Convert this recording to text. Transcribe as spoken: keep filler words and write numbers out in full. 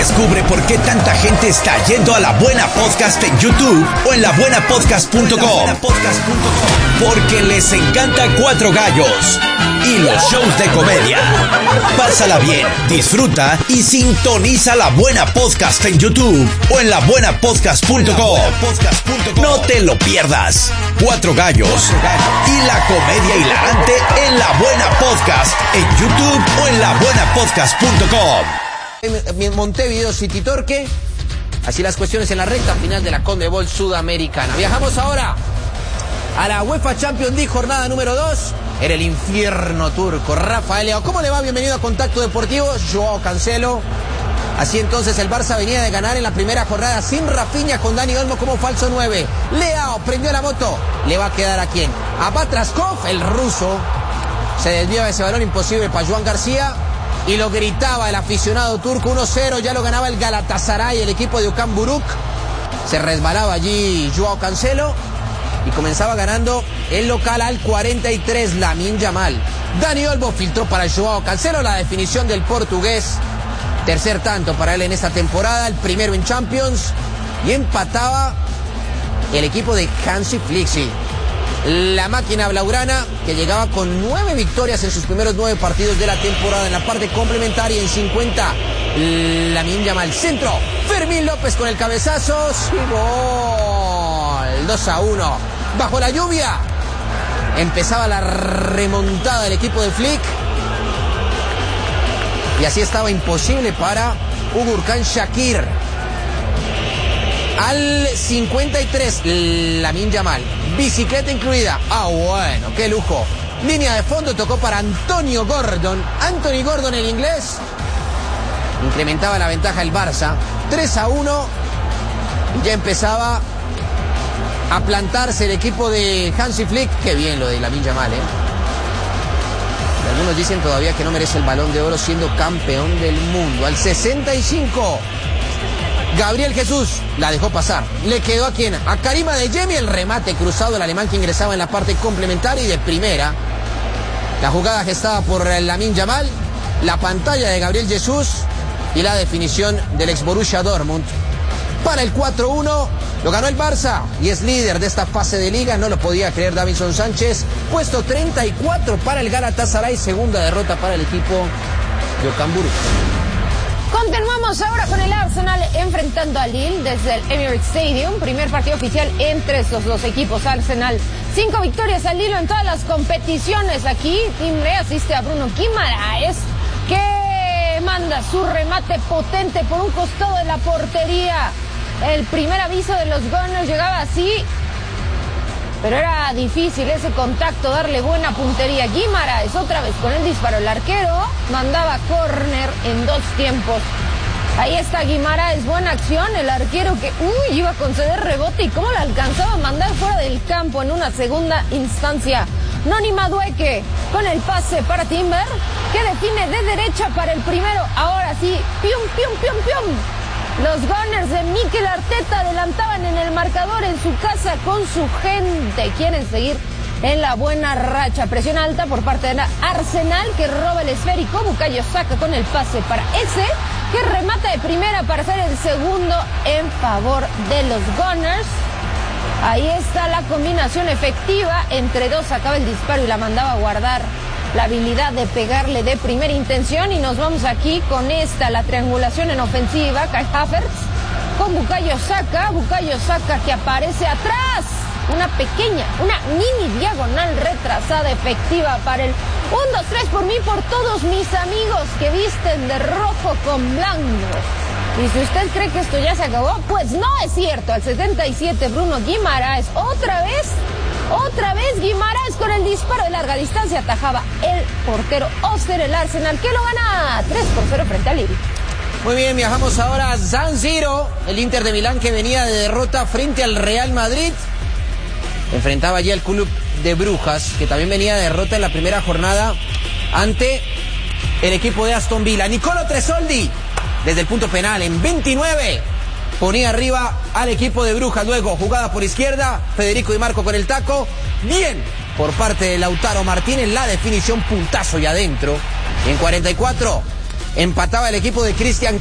Descubre por qué tanta gente está yendo a La Buena Podcast en YouTube o en la buena podcast punto com. Porque les encanta Cuatro Gallos y los shows de comedia. Pásala bien, disfruta y sintoniza La Buena Podcast en YouTube o en la buena podcast punto com. No te lo pierdas. Cuatro Gallos y la comedia hilarante en La Buena Podcast en YouTube o en la buena podcast punto com. En Montevideo City Torque. Así las cuestiones en la recta final de la Conmebol Sudamericana. Viajamos ahora a la UEFA Champions League, jornada número dos. Era el infierno turco. Rafael Leao, ¿cómo le va? Bienvenido a Contacto Deportivo. Joao Cancelo. Así entonces el Barça venía de ganar en la primera jornada sin Rafinha, con Dani Olmo como falso nueve. Leao prendió la moto. ¿Le va a quedar a quién? A Batraskov, el ruso. Se desviaba ese balón imposible para Joan García. Y lo gritaba el aficionado turco. Uno cero, ya lo ganaba el Galatasaray, el equipo de Okan Buruk. Se resbalaba allí Joao Cancelo y comenzaba ganando el local al cuarenta y tres, Lamine Yamal. Dani Olmo filtró para Joao Cancelo, la definición del portugués. Tercer tanto para él en esta temporada, el primero en Champions. Y empataba el equipo de Hansi Flick. La máquina blaugrana, que llegaba con nueve victorias en sus primeros nueve partidos de la temporada. En la parte complementaria, en cincuenta, Lamine Yamal, centro, Fermín López con el cabezazo y gol. Dos a uno. Bajo la lluvia empezaba la remontada del equipo de Flick, y así estaba imposible para Ugurkan Shakir. Al cincuenta y tres, Lamine Yamal, bicicleta incluida. Ah, bueno, qué lujo. Línea de fondo, tocó para Antonio Gordon. Anthony Gordon, el inglés. Incrementaba la ventaja el Barça. tres a uno. Y ya empezaba a plantarse el equipo de Hansi Flick. Qué bien lo de Lamine Yamal, ¿eh? Algunos dicen todavía que no merece el Balón de Oro siendo campeón del mundo. Al sesenta y cinco, Gabriel Jesús la dejó pasar. ¿Le quedó a quién? A Karim Adeyemi, el remate cruzado del alemán que ingresaba en la parte complementaria y de primera. La jugada gestada por Lamine Yamal, la pantalla de Gabriel Jesús y la definición del ex Borussia Dortmund. Para el cuatro uno, lo ganó el Barça y es líder de esta fase de liga. No lo podía creer Davinson Sánchez. Puesto treinta y cuatro para el Galatasaray, segunda derrota para el equipo de Okan Buruk. Continuamos ahora con el Arsenal enfrentando a Lille desde el Emirates Stadium. Primer partido oficial entre estos dos equipos. Arsenal, cinco victorias al hilo en todas las competiciones. Aquí Timbre asiste a Bruno Guimaraes, que manda su remate potente por un costado de la portería. El primer aviso de los Gunners llegaba así, pero era difícil ese contacto, darle buena puntería. Guimaraes otra vez con el disparo. El arquero mandaba córner en dos tiempos. Ahí está Guimaraes, buena acción. El arquero que uy, iba a conceder rebote y cómo la alcanzaba a mandar fuera del campo en una segunda instancia. Noni Madueke con el pase para Timber, que define de derecha para el primero. Ahora sí, pium, pium, pium, pium. Los Gunners de Mikel Arteta adelantaban en el marcador en su casa con su gente. Quieren seguir en la buena racha. Presión alta por parte de Arsenal, que roba el esférico. Bukayo Saka con el pase para ese, que remata de primera para hacer el segundo en favor de los Gunners. Ahí está la combinación efectiva entre dos. Acaba el disparo y la mandaba a guardar. La habilidad de pegarle de primera intención. Y nos vamos aquí con esta, la triangulación en ofensiva. Kai Havertz con Bukayo Saka. Bukayo Saka que aparece atrás. Una pequeña, una mini diagonal retrasada efectiva para el uno, dos, tres por mí, por todos mis amigos que visten de rojo con blanco. Y si usted cree que esto ya se acabó, pues no es cierto. Al setenta y siete, Bruno Guimaraes otra vez. Otra vez Guimaraes con el disparo de larga distancia. Atajaba el portero Oster, el Arsenal, que lo gana tres por cero frente al Lille. Muy bien, viajamos ahora a San Siro. El Inter de Milán, que venía de derrota frente al Real Madrid, enfrentaba allí al Club de Brujas, que también venía de derrota en la primera jornada ante el equipo de Aston Villa. Nicolo Tresoldi, desde el punto penal en veintinueve, ponía arriba al equipo de Brujas. Luego, jugada por izquierda, Federico Di Marco con el taco. Bien por parte de Lautaro Martínez, la definición, puntazo y adentro. Y en cuarenta y cuatro empataba el equipo de Cristian